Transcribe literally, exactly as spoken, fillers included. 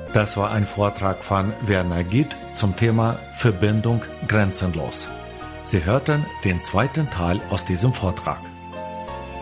Das war ein Vortrag von Werner Gitt zum Thema Verbindung grenzenlos. Sie hörten den zweiten Teil aus diesem Vortrag.